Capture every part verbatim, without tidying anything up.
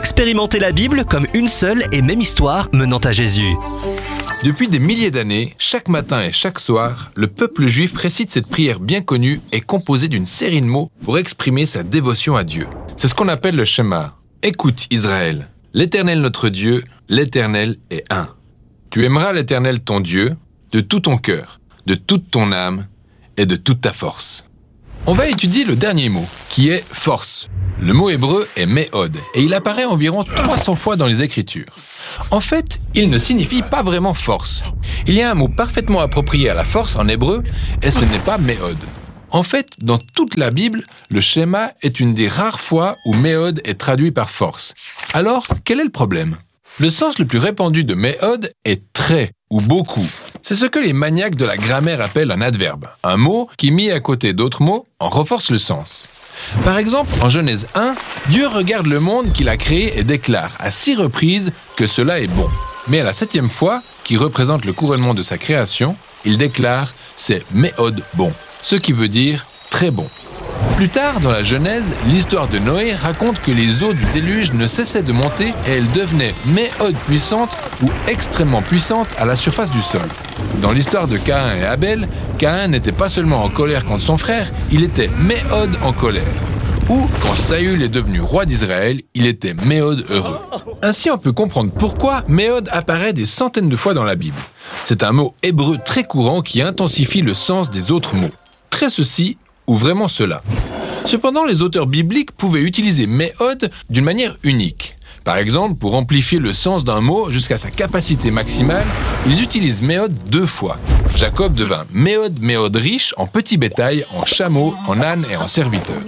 Expérimentez la Bible comme une seule et même histoire menant à Jésus. Depuis des milliers d'années, chaque matin et chaque soir, le peuple juif récite cette prière bien connue et composée d'une série de mots pour exprimer sa dévotion à Dieu. C'est ce qu'on appelle le Shema. Écoute Israël, l'Éternel notre Dieu, l'Éternel est un. Tu aimeras l'Éternel ton Dieu de tout ton cœur, de toute ton âme et de toute ta force. On va étudier le dernier mot, qui est force. Le mot hébreu est méhod et il apparaît environ trois cents fois dans les Écritures. En fait, il ne signifie pas vraiment force. Il y a un mot parfaitement approprié à la force en hébreu et ce n'est pas méhod. En fait, dans toute la Bible, le schéma est une des rares fois où méhod est traduit par force. Alors, quel est le problème ? Le sens le plus répandu de méhod est très ou beaucoup. C'est ce que les maniaques de la grammaire appellent un adverbe, un mot qui, mis à côté d'autres mots, en renforce le sens. Par exemple, en Genèse un, Dieu regarde le monde qu'il a créé et déclare à six reprises que cela est bon. Mais à la septième fois, qui représente le couronnement de sa création, il déclare « c'est méhod bon », ce qui veut dire « très bon ». Plus tard, dans la Genèse, l'histoire de Noé raconte que les eaux du déluge ne cessaient de monter et elles devenaient méhod puissantes ou extrêmement puissantes à la surface du sol. Dans l'histoire de Caïn et Abel, Caïn n'était pas seulement en colère contre son frère, il était méhod en colère. Ou, quand Saül est devenu roi d'Israël, il était méhod heureux. Ainsi, on peut comprendre pourquoi méhod apparaît des centaines de fois dans la Bible. C'est un mot hébreu très courant qui intensifie le sens des autres mots. Très ceci ou vraiment cela. Cependant, les auteurs bibliques pouvaient utiliser méhod d'une manière unique. Par exemple, pour amplifier le sens d'un mot jusqu'à sa capacité maximale, ils utilisent méhod deux fois. Jacob devint méhod, méhod riche en petit bétail, en chameaux, en ânes et en serviteurs.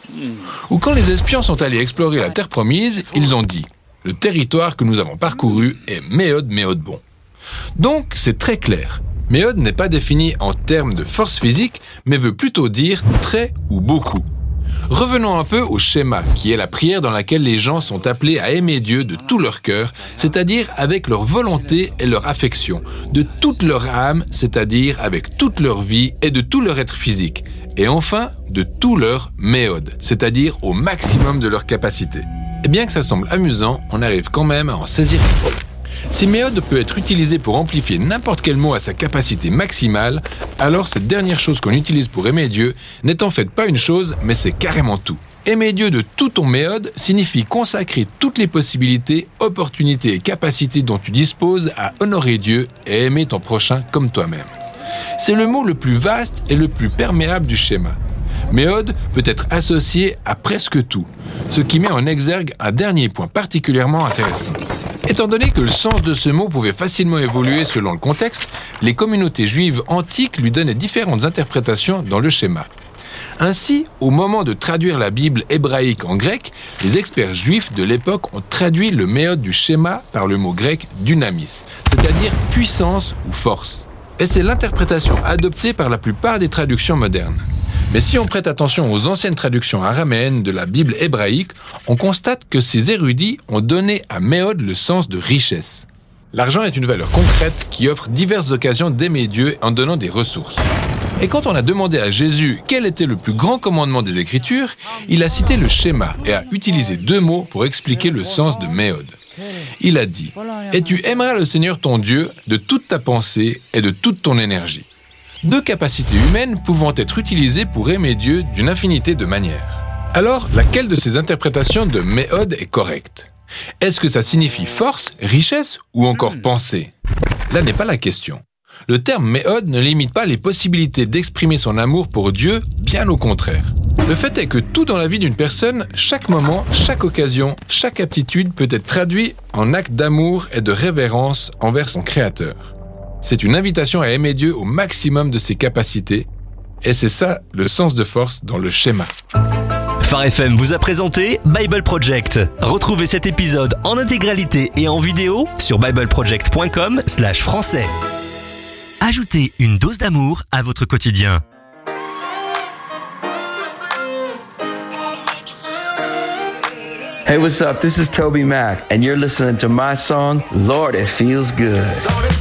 Ou quand les espions sont allés explorer la terre promise, ils ont dit « Le territoire que nous avons parcouru est méhod, méhod bon ». Donc, c'est très clair. Méhod n'est pas défini en termes de force physique, mais veut plutôt dire très ou beaucoup. Revenons un peu au schéma, qui est la prière dans laquelle les gens sont appelés à aimer Dieu de tout leur cœur, c'est-à-dire avec leur volonté et leur affection, de toute leur âme, c'est-à-dire avec toute leur vie et de tout leur être physique, et enfin de tout leur méhod, c'est-à-dire au maximum de leur capacité. Et bien que ça semble amusant, on arrive quand même à en saisir une idée. Si méhod peut être utilisé pour amplifier n'importe quel mot à sa capacité maximale, alors cette dernière chose qu'on utilise pour aimer Dieu n'est en fait pas une chose, mais c'est carrément tout. Aimer Dieu de tout ton méhod signifie consacrer toutes les possibilités, opportunités et capacités dont tu disposes à honorer Dieu et aimer ton prochain comme toi-même. C'est le mot le plus vaste et le plus perméable du schéma. Méhod peut être associé à presque tout, ce qui met en exergue un dernier point particulièrement intéressant. Étant donné que le sens de ce mot pouvait facilement évoluer selon le contexte, les communautés juives antiques lui donnaient différentes interprétations dans le schéma. Ainsi, au moment de traduire la Bible hébraïque en grec, les experts juifs de l'époque ont traduit le méhod du schéma par le mot grec dunamis, c'est-à-dire puissance ou force. Et c'est l'interprétation adoptée par la plupart des traductions modernes. Mais si on prête attention aux anciennes traductions araméennes de la Bible hébraïque, on constate que ces érudits ont donné à méhod le sens de richesse. L'argent est une valeur concrète qui offre diverses occasions d'aimer Dieu en donnant des ressources. Et quand on a demandé à Jésus quel était le plus grand commandement des Écritures, il a cité le schéma et a utilisé deux mots pour expliquer le sens de méhod. Il a dit « Et tu aimeras le Seigneur ton Dieu de toute ta pensée et de toute ton énergie ». Deux capacités humaines pouvant être utilisées pour aimer Dieu d'une infinité de manières. Alors, laquelle de ces interprétations de méhod est correcte ? Est-ce que ça signifie force, richesse ou encore pensée ? Là n'est pas la question. Le terme méhod ne limite pas les possibilités d'exprimer son amour pour Dieu, bien au contraire. Le fait est que tout dans la vie d'une personne, chaque moment, chaque occasion, chaque aptitude peut être traduit en acte d'amour et de révérence envers son Créateur. C'est une invitation à aimer Dieu au maximum de ses capacités. Et c'est ça, le sens de force dans le schéma. Phare F M vous a présenté Bible Project. Retrouvez cet épisode en intégralité et en vidéo sur bibleproject point com slash français. Ajoutez une dose d'amour à votre quotidien. Hey, what's up? This is Toby Mac, and you're listening to my song, Lord, It Feels Good.